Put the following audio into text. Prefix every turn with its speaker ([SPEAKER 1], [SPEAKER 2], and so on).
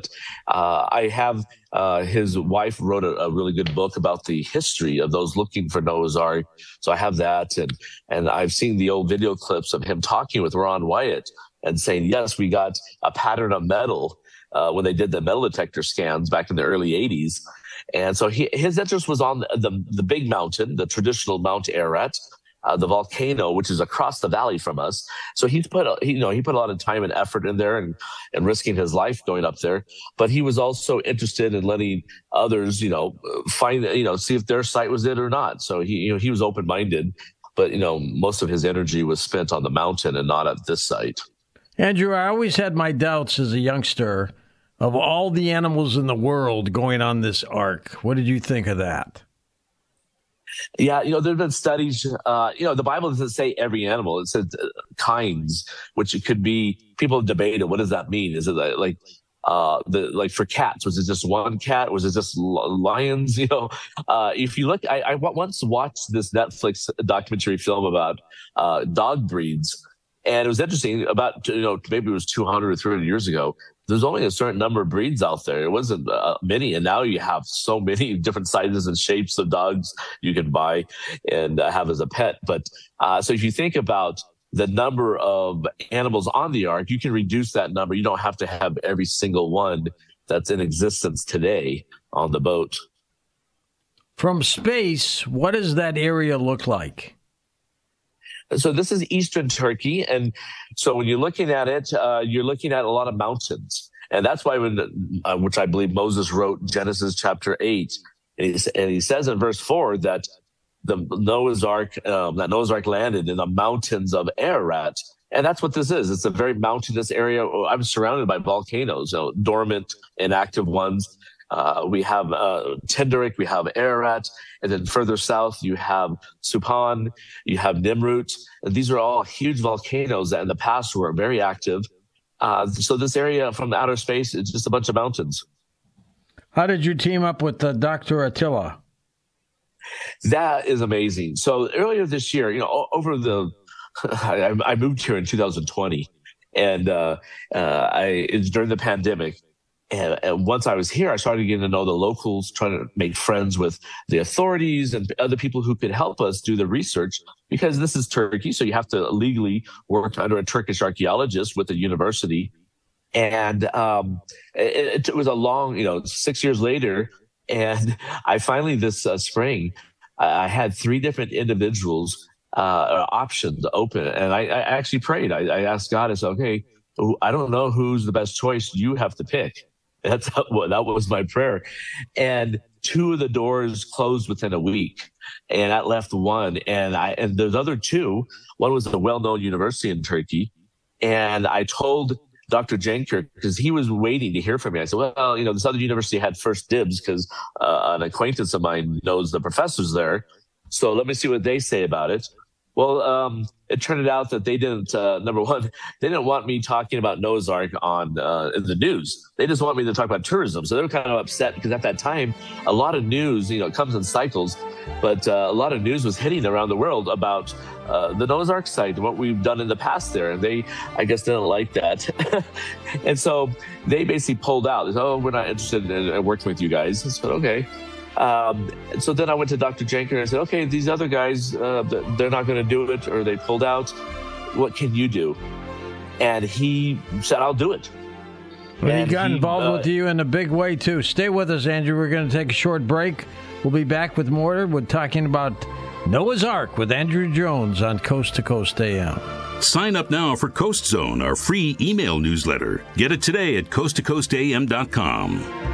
[SPEAKER 1] But I have his wife wrote a really good book about the history of those looking for Noah's Ark. So I have that, and I've seen the old video clips of him talking with Ron Wyatt and saying, yes, we got a pattern of metal when they did the metal detector scans back in the early 80s. And so his interest was on the big mountain, the traditional Mount Ararat, the volcano, which is across the valley from us. So he put a lot of time and effort in there and risking his life going up there. But he was also interested in letting others, find, see if their site was it or not. So he was open-minded, but, most of his energy was spent on the mountain and not at this site.
[SPEAKER 2] Andrew, I always had my doubts as a youngster of all the animals in the world going on this ark. What did you think of that?
[SPEAKER 1] Yeah, there have been studies, the Bible doesn't say every animal. It says kinds, which it could be, people have debated, what does that mean? Is it like for cats, was it just one cat? Was it just lions? If you look, I once watched this Netflix documentary film about dog breeds. And it was interesting about, maybe it was 200 or 300 years ago. There's only a certain number of breeds out there. It wasn't many. And now you have so many different sizes and shapes of dogs you can buy and have as a pet. But so if you think about the number of animals on the ark, you can reduce that number. You don't have to have every single one that's in existence today on the boat.
[SPEAKER 2] From space, what does that area look like?
[SPEAKER 1] So this is eastern Turkey. And so when you're looking at it, you're looking at a lot of mountains. And that's why which I believe Moses wrote Genesis chapter 8. And he says in verse 4 that Noah's Ark landed in the mountains of Ararat. And that's what this is. It's a very mountainous area. I'm surrounded by volcanoes, dormant and active ones. We have Tenderek, we have Ararat, and then further south you have Supan, you have Nimrut. And these are all huge volcanoes that in the past were very active. So this area from outer space is just a bunch of mountains.
[SPEAKER 2] How did you team up with Dr. Attila?
[SPEAKER 1] That is amazing. So earlier this year, I moved here in 2020, and it was during the pandemic. And once I was here, I started getting to know the locals, trying to make friends with the authorities and other people who could help us do the research, because this is Turkey. So you have to legally work under a Turkish archaeologist with a university. And it was a long, 6 years later. And I finally, this spring, I had 3 different individuals options open. And I actually prayed. I asked God, I said, okay, I don't know who's the best choice. You have to pick. That was my prayer. And 2 of the doors closed within a week, and that left 1. And those other 2, one was a well-known university in Turkey. And I told Dr. Jenker, because he was waiting to hear from me. I said, well, this other university had first dibs because an acquaintance of mine knows the professors there. So let me see what they say about it. Well, it turned out that they didn't, number one, they didn't want me talking about Noah's Ark in the news. They just want me to talk about tourism. So they were kind of upset because at that time, a lot of news, it comes in cycles, but a lot of news was hitting around the world about the Noah's Ark site and what we've done in the past there. And they, I guess, didn't like that. And so they basically pulled out. They said, oh, we're not interested in working with you guys. I said, okay. So then I went to Dr. Jenker and I said, okay, these other guys, they're not going to do it, or they pulled out. What can you do? And he said, I'll do it.
[SPEAKER 2] Well, he got involved with you in a big way, too. Stay with us, Andrew. We're going to take a short break. We'll be back with more. We're talking about Noah's Ark with Andrew Jones on Coast to Coast AM.
[SPEAKER 3] Sign up now for Coast Zone, our free email newsletter. Get it today at coasttocoastam.com.